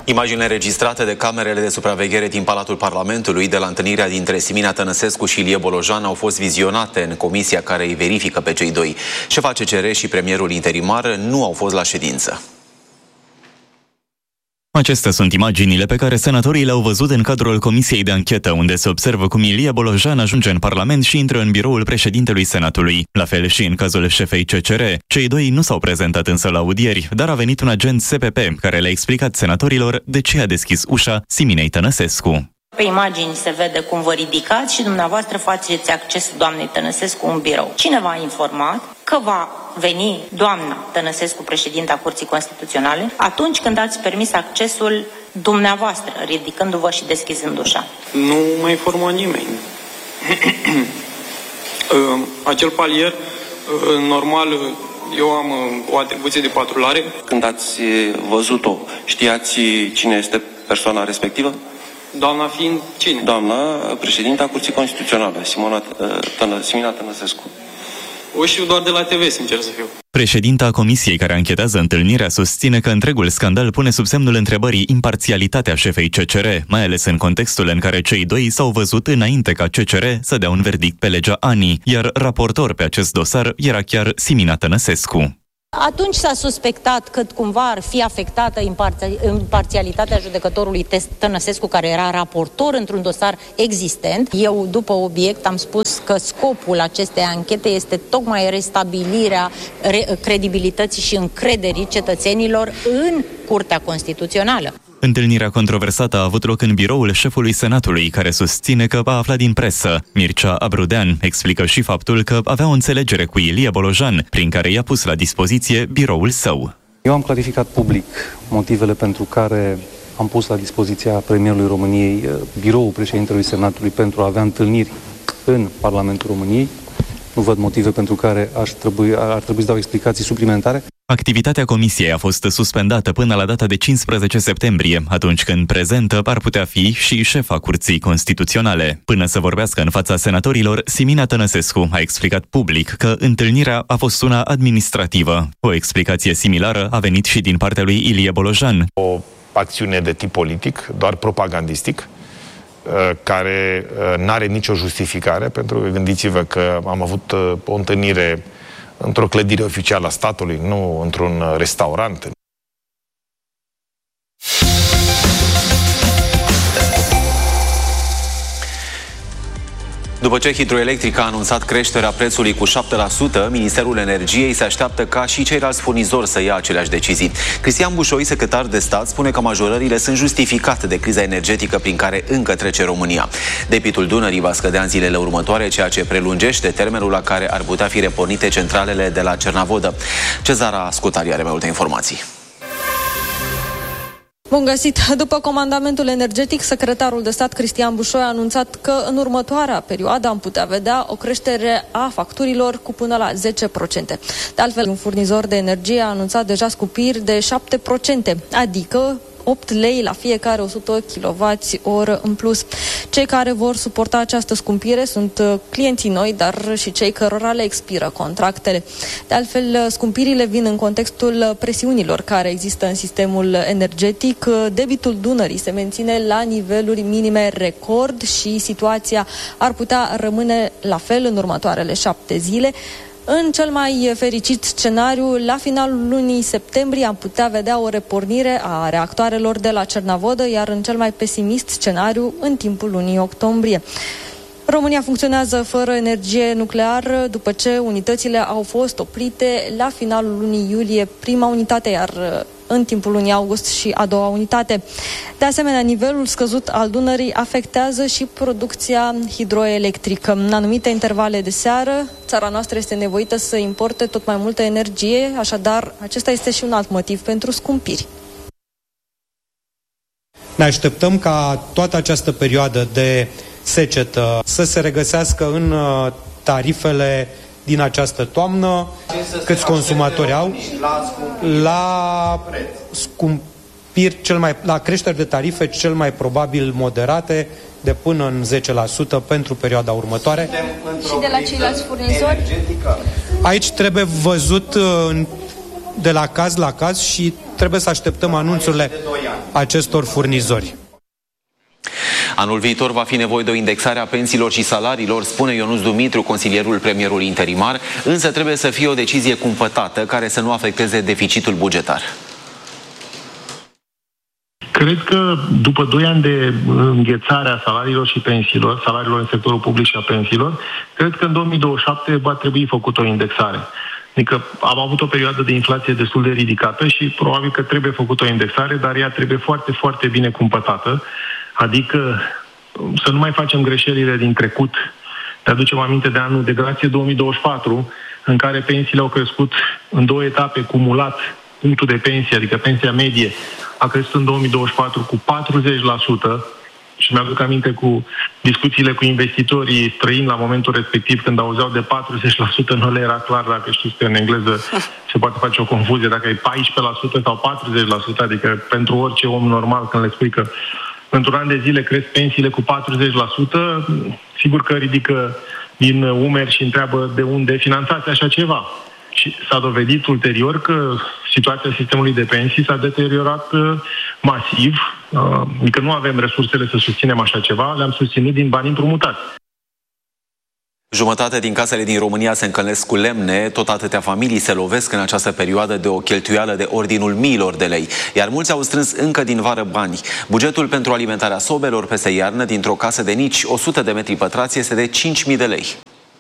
Imaginile înregistrate de camerele de supraveghere din Palatul Parlamentului de la întâlnirea dintre Simina Tănăsescu și Ilie Bolojan au fost vizionate în comisia care îi verifică pe cei doi. Șefa CCR și premierul interimar nu au fost la ședință. Acestea sunt imaginile pe care senatorii le-au văzut în cadrul Comisiei de Anchetă, unde se observă cum Ilie Bolojan ajunge în Parlament și intră în biroul președintelui Senatului. La fel și în cazul șefei CCR. Cei doi nu s-au prezentat însă la audieri, dar a venit un agent SPP care le-a explicat senatorilor de ce a deschis ușa Siminei Tănăsescu. Pe imagini se vede cum vă ridicați și dumneavoastră faceți acces doamnei Tănăsescu în birou. Cine v-a informat că va veni doamna Tănăsescu, președinta Curții Constituționale, atunci când ați permis accesul dumneavoastră, ridicându-vă și deschizând ușa? Nu m-a informat nimeni. Acel palier, normal, eu am o atribuție de patrulare. Când ați văzut-o, știați cine este persoana respectivă? Doamna fiind cine? Doamna președinta Curții Constituționale, Simina Tănăsescu. O știu doar de la TV, sincer să fiu. Președinta comisiei care anchetează întâlnirea susține că întregul scandal pune sub semnul întrebării imparțialitatea șefei CCR, mai ales în contextul în care cei doi s-au văzut înainte ca CCR să dea un verdict pe legea ANI, iar raportor pe acest dosar era chiar Simina Tănăsescu. Atunci s-a suspectat că cumva ar fi afectată imparțialitatea judecătorului Tănăsescu, care era raportor într-un dosar existent. Eu, după obiect, am spus că scopul acestei anchete este tocmai restabilirea credibilității și încrederii cetățenilor în Curtea Constituțională. Întâlnirea controversată a avut loc în biroul șefului Senatului, care susține că a aflat din presă. Mircea Abrudean explică și faptul că avea o înțelegere cu Ilie Bolojan, prin care i-a pus la dispoziție biroul său. Eu am clarificat public motivele pentru care am pus la dispoziția premierului României biroul președintelui Senatului pentru a avea întâlniri în Parlamentul României. Nu văd motive pentru care ar trebui să dau explicații suplimentare. Activitatea comisiei a fost suspendată până la data de 15 septembrie, atunci când prezentă ar putea fi și șefa Curții Constituționale. Până să vorbească în fața senatorilor, Simina Tănăsescu a explicat public că întâlnirea a fost una administrativă. O explicație similară a venit și din partea lui Ilie Bolojan. O acțiune de tip politic, doar propagandistic, care n-are nicio justificare, pentru că gândiți-vă că am avut o întâlnire într-o clădire oficială a statului, nu într-un restaurant. După ce Hidroelectrica a anunțat creșterea prețului cu 7%, Ministerul Energiei se așteaptă ca și ceilalți furnizori să ia aceleași decizii. Cristian Bușoi, secretar de stat, spune că majorările sunt justificate de criza energetică prin care încă trece România. Debitul Dunării va scădea în zilele următoare, ceea ce prelungește termenul la care ar putea fi repornite centralele de la Cernavodă. Cezara Scutari are mai multe informații. Bun găsit! După comandamentul energetic, secretarul de stat Cristian Bușoi a anunțat că în următoarea perioadă am putea vedea o creștere a facturilor cu până la 10%. De altfel, un furnizor de energie a anunțat deja scumpiri de 7%, adică 8 lei la fiecare 100 kWh în plus. Cei care vor suporta această scumpire sunt clienții noi, dar și cei cărora le expiră contractele. De altfel, scumpirile vin în contextul presiunilor care există în sistemul energetic. Debitul Dunării se menține la niveluri minime record și situația ar putea rămâne la fel în următoarele 7 zile. În cel mai fericit scenariu, la finalul lunii septembrie am putea vedea o repornire a reactoarelor de la Cernavodă, iar în cel mai pesimist scenariu, în timpul lunii octombrie. România funcționează fără energie nucleară după ce unitățile au fost oprite la finalul lunii iulie, prima unitate, iar în timpul lunii august și a doua unitate. De asemenea, nivelul scăzut al Dunării afectează și producția hidroelectrică. În anumite intervale de seară, țara noastră este nevoită să importe tot mai multă energie, așadar, acesta este și un alt motiv pentru scumpiri. Ne așteptăm ca toată această perioadă de secetă să se regăsească în tarifele din această toamnă, câți consumatori au, la creșteri de tarife cel mai probabil moderate, de până în 10% pentru perioada următoare. Și de la ceilalți furnizori? Aici trebuie văzut de la caz la caz și trebuie să așteptăm anunțurile acestor furnizori. Anul viitor va fi nevoie de o indexare a pensiilor și salariilor, spune Ionuț Dumitru, consilierul premierului interimar, însă trebuie să fie o decizie cumpătată care să nu afecteze deficitul bugetar. Cred că după 2 ani de înghețare a salariilor și pensiilor, salariilor în sectorul public și a pensiilor, cred că în 2027 va trebui făcută o indexare. Adică am avut o perioadă de inflație destul de ridicată și probabil că trebuie făcută o indexare, dar ea trebuie foarte, foarte bine cumpătată. Adică să nu mai facem greșelile din trecut. Ne aducem aminte de anul de grație 2024, în care pensiile au crescut în 2 etape cumulat. Punctul de pensie, adică pensia medie, a crescut în 2024 cu 40% și mi-aduc aminte cu discuțiile cu investitorii străini la momentul respectiv, când auzeau de 40%, nu le era clar, dacă știți că în engleză se poate face o confuzie, dacă e 14% sau 40%, adică pentru orice om normal când le spui că într-un an de zile cresc pensiile cu 40%, sigur că ridică din umeri și întreabă de unde finanțați așa ceva. Și s-a dovedit ulterior că situația sistemului de pensii s-a deteriorat masiv, adică nu avem resursele să susținem așa ceva, le-am susținut din bani împrumutați. Jumătate din casele din România se încălnesc cu lemne, tot atâtea familii se lovesc în această perioadă de o cheltuială de ordinul miilor de lei, iar mulți au strâns încă din vară bani. Bugetul pentru alimentarea sobelor peste iarnă dintr-o casă de nici 100 de metri pătrați este de 5.000 de lei.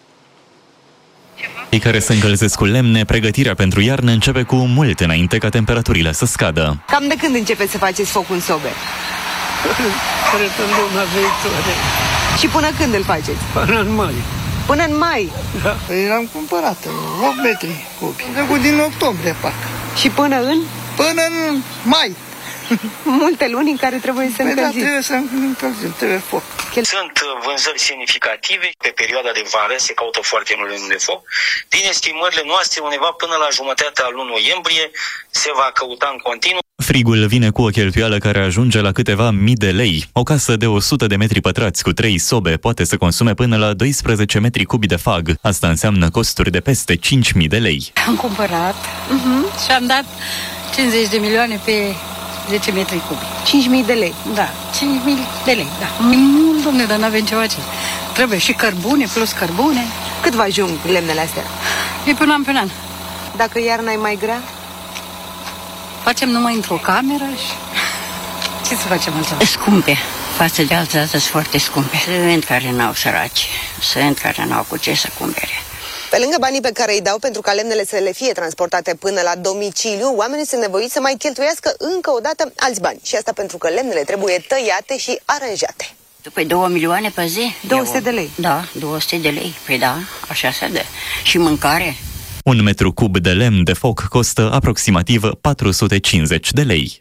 Cei care se încălzesc cu lemne, pregătirea pentru iarnă începe cu mult înainte ca temperaturile să scadă. Cam de când începeți să faceți foc în sobe? Cred în luna viitoare. Și până când îl faceți? Până în mai. Până în mai? Da. L-am cumpărat 8 metri cubi. Trecut din octombrie, parcă. Și până în? Până în mai. Multe luni în care trebuie să încălziți. Da, trebuie să încălzim, trebuie foc. Sunt vânzări semnificative. Pe perioada de vară se caută foarte mult lemn de foc. Din estimările noastre, undeva până la jumătatea lunii noiembrie se va căuta în continuu. Frigul vine cu o cheltuială care ajunge la câteva mii de lei. O casă de 100 de metri pătrați cu 3 sobe poate să consume până la 12 metri cubi de fag. Asta înseamnă costuri de peste 5.000 de lei. Am cumpărat și am dat 50 de milioane pe 10 metri cubi. 5.000 de lei? Da, 5.000 de lei, da. Mult, domne, dar n-avem ceva ce. Trebuie și cărbune plus cărbune. Cât vă ajung lemnele astea? E pe un an, pe un an. Dacă iarna e mai grea? Facem numai într-o cameră și... Ce să facem altceva? Scumpe. Față de alții, sunt foarte scumpe. Sunt care n-au săraci. Sunt care n-au cu ce să cumpere. Pe lângă banii pe care îi dau pentru ca lemnele să le fie transportate până la domiciliu, oamenii sunt nevoiți să mai cheltuiască încă o dată alți bani. Și asta pentru că lemnele trebuie tăiate și aranjate. După 2 milioane pe zi? 200 de lei? Da, 200 de lei. Păi da, așa se dă. Și mâncare? 1 metru cub de lemn de foc costă aproximativ 450 de lei.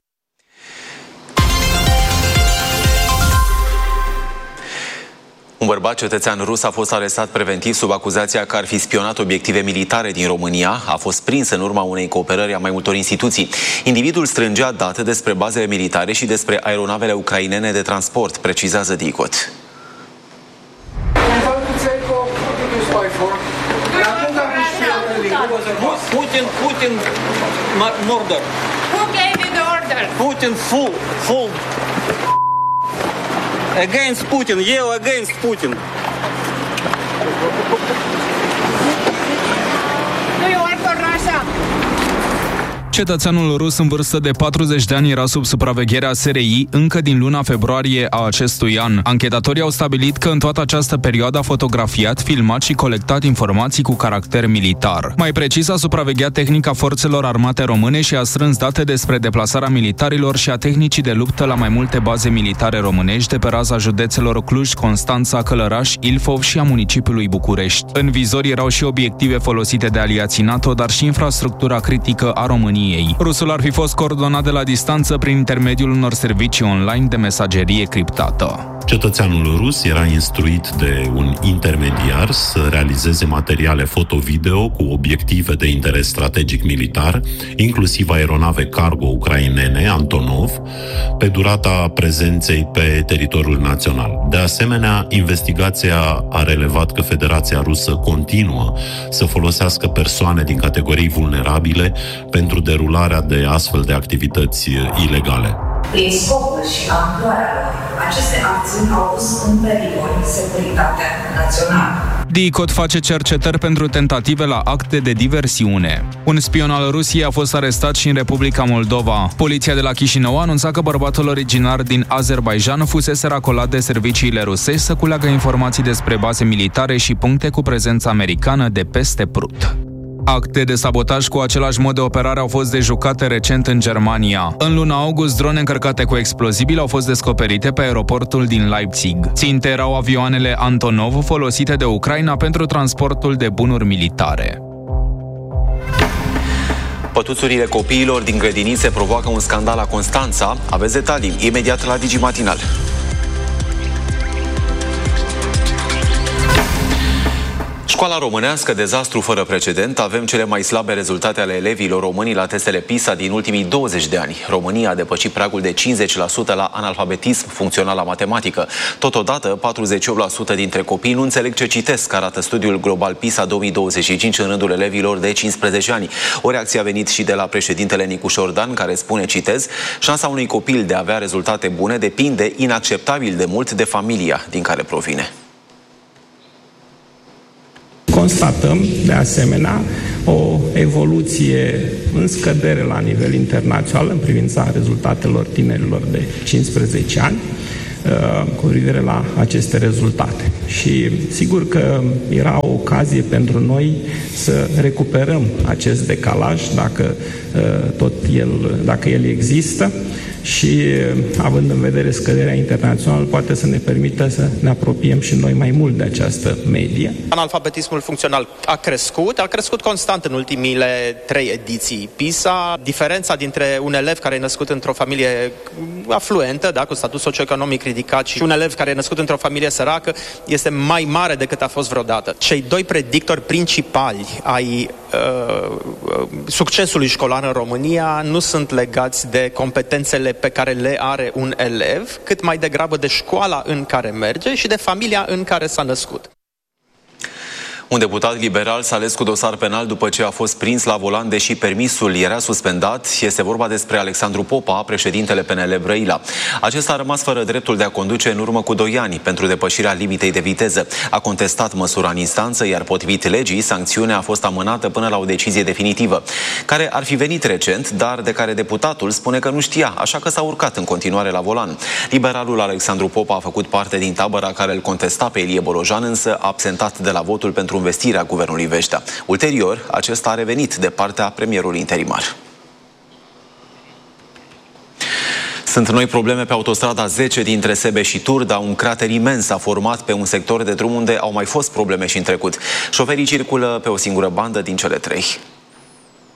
Un bărbat cetățean rus a fost arestat preventiv sub acuzația că ar fi spionat obiective militare din România. A fost prins în urma unei cooperări a mai multor instituții. Individul strângea date despre bazele militare și despre aeronavele ucrainene de transport, precizează DICOT. Putin murder. Who gave you the order? Putin full. Against Putin, eu against Putin. Do you work for Russia? Cetățeanul rus în vârstă de 40 de ani era sub supravegherea SRI încă din luna februarie a acestui an. Anchetatorii au stabilit că în toată această perioadă a fotografiat, filmat și colectat informații cu caracter militar. Mai precis, a supravegheat tehnica forțelor armate române și a strâns date despre deplasarea militarilor și a tehnicii de luptă la mai multe baze militare românești de pe raza județelor Cluj, Constanța, Călăraș, Ilfov și a municipiului București. În vizor erau și obiective folosite de aliații NATO, dar și infrastructura critică a României României. Rusul ar fi fost coordonat de la distanță prin intermediul unor servicii online de mesagerie criptată. Cetățeanul rus era instruit de un intermediar să realizeze materiale foto-video cu obiective de interes strategic militar, inclusiv aeronave cargo ucrainene Antonov, pe durata prezenței pe teritoriul național. De asemenea, investigația a relevat că Federația Rusă continuă să folosească persoane din categorii vulnerabile pentru derularea de astfel de activități ilegale. Prin scopul și amploarea lor, aceste acțiuni au pus în pericol securitatea națională. DICOT face cercetări pentru tentative la acte de diversiune. Un spion al Rusiei a fost arestat și în Republica Moldova. Poliția de la Chișinău a anunțat că bărbatul originar din Azerbaidjan fusese racolat de serviciile rusești să culeagă informații despre baze militare și puncte cu prezență americană de peste Prut. Acte de sabotaj cu același mod de operare au fost dejucate recent în Germania. În luna august, drone încărcate cu explozibili au fost descoperite pe aeroportul din Leipzig. Ținte erau avioanele Antonov folosite de Ucraina pentru transportul de bunuri militare. Pătuțurile copiilor din grădinițe provoacă un scandal la Constanța. Aveți detalii imediat la Digimatinal. Școala românească, dezastru fără precedent. Avem cele mai slabe rezultate ale elevilor români la testele PISA din ultimii 20 de ani. România a depășit pragul de 50% la analfabetism funcțional la matematică. Totodată, 48% dintre copii nu înțeleg ce citesc, arată studiul global PISA 2025 în rândul elevilor de 15 ani. O reacție a venit și de la președintele Nicu Șordan, care spune, citez, șansa unui copil de a avea rezultate bune depinde inacceptabil de mult de familia din care provine. Constatăm, de asemenea, o evoluție în scădere la nivel internațional în privința rezultatelor tinerilor de 15 ani cu privire la aceste rezultate. Și sigur că era o ocazie pentru noi să recuperăm acest decalaj dacă el există și având în vedere scăderea internațională poate să ne permită să ne apropiem și noi mai mult de această medie. Analfabetismul funcțional a crescut constant în ultimile 3 ediții PISA. Diferența dintre un elev care e născut într-o familie afluentă, cu statut socioeconomic ridicat, și un elev care e născut într-o familie săracă este mai mare decât a fost vreodată. Cei doi predictori principali ai succesului școlar în România nu sunt legați de competențele pe care le are un elev, cât mai degrabă de școala în care merge și de familia în care s-a născut. Un deputat liberal s-a ales cu dosar penal după ce a fost prins la volan, deși permisul era suspendat. Este vorba despre Alexandru Popa, președintele PNL Brăila. Acesta a rămas fără dreptul de a conduce în urmă cu 2 ani pentru depășirea limitei de viteză. A contestat măsura în instanță, iar potrivit legii, sancțiunea a fost amânată până la o decizie definitivă, care ar fi venit recent, dar de care deputatul spune că nu știa, așa că s-a urcat în continuare la volan. Liberalul Alexandru Popa a făcut parte din tabăra care îl contesta pe Ilie Bolojan, însă a absentat de la votul pentru investirea guvernului Veștea. Ulterior, acesta a revenit de partea premierului interimar. Sunt noi probleme pe autostrada 10 dintre Sebeș și Turda. Un crater imens a format pe un sector de drum unde au mai fost probleme și în trecut. Șoferii circulă pe o singură bandă din cele 3.